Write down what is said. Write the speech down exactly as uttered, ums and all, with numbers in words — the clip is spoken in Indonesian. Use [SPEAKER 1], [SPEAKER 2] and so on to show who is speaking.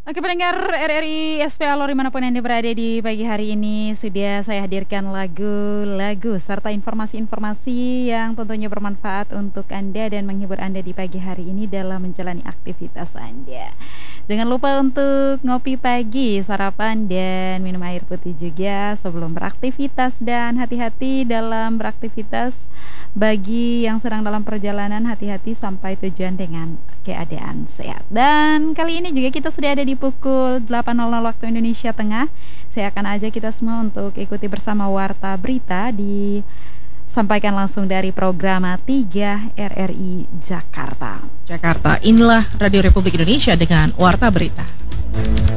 [SPEAKER 1] Oke pendengar R R I S P Alor dimanapun Anda berada di pagi hari ini, sudah saya hadirkan lagu-lagu serta informasi-informasi yang tentunya bermanfaat untuk Anda dan menghibur Anda di pagi hari ini dalam menjalani aktivitas Anda. Jangan lupa untuk ngopi pagi, sarapan dan minum air putih juga sebelum beraktivitas, dan hati-hati dalam beraktivitas. Bagi yang sedang dalam perjalanan, hati-hati sampai tujuan dengan keadaan sehat. Dan kali ini juga kita sudah ada di pukul delapan nol nol waktu Indonesia Tengah. Saya akan ajak kita semua untuk ikuti bersama Warta Berita disampaikan langsung dari program tiga R R I Jakarta.
[SPEAKER 2] Jakarta, inilah Radio Republik Indonesia dengan Warta Berita.